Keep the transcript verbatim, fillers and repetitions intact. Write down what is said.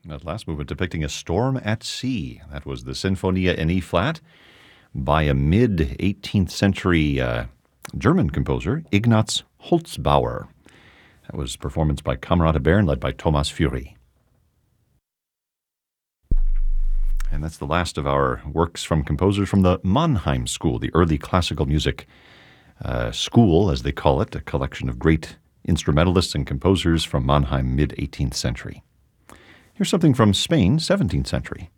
That last movement depicting a storm at sea. That was the Sinfonia in E-flat by a mid-eighteenth century uh, German composer, Ignaz Holzbauer. That was performance by Camerata Bern, led by Thomas Fury. And that's the last of our works from composers from the Mannheim School, the early classical music uh, school, as they call it, a collection of great instrumentalists and composers from Mannheim, mid-eighteenth century. Here's something from Spain, seventeenth century.